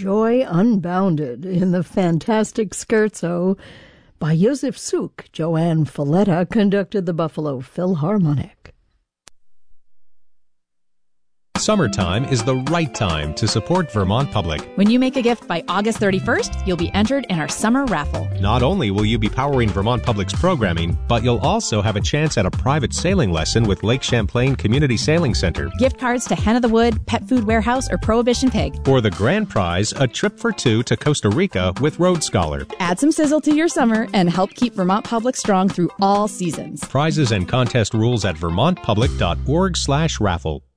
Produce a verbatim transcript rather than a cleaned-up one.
joy unbounded in the fantastic scherzo by Joseph Suk. Joanne Falletta conducted the Buffalo Philharmonic. Summertime is the right time to support Vermont Public. When you make a gift by August thirty-first, you'll be entered in our summer raffle. Not only will you be powering Vermont Public's programming, but you'll also have a chance at a private sailing lesson with Lake Champlain Community Sailing Center. Gift cards to Hen of the Wood, Pet Food Warehouse, or Prohibition Pig. For the grand prize, a trip for two to Costa Rica with Road Scholar. Add some sizzle to your summer and help keep Vermont Public strong through all seasons. Prizes and contest rules at vermontpublic dot org slash raffle.